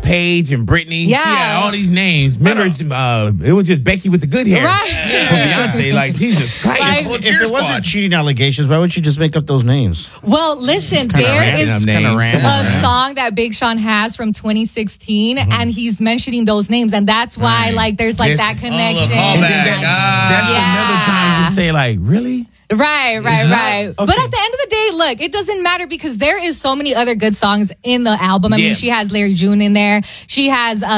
Paige and Brittany. Yeah. She had all these names. Remember, it was just Becky with the good hair. Right. For Beyonce, like, Jesus Christ. Like, If it wasn't cheating allegations, why wouldn't you just make up those names? Well, listen, Kinda there random is names. random. Come on, a man. song that Big Sean has from 2016, and he's mentioning those names, and that's why, like, there's like that connection. And then that's Yeah. another time to say, like, really? Right. Okay. But at the end of the day, look, it doesn't matter because there is so many other good songs in the album. I Yeah. mean, she has Larry June in there. She has